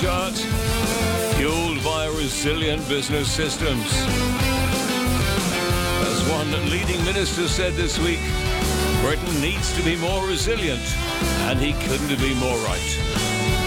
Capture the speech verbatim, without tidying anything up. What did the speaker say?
restart, fueled by resilient business systems. As one leading minister said this week, Britain needs to be more resilient, and he couldn't be more right.